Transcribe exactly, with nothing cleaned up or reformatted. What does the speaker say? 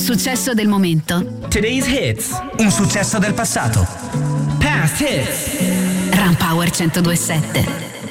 successo del momento. Today's hits. Un successo del passato. Past hits. Ram Power centodue e sette.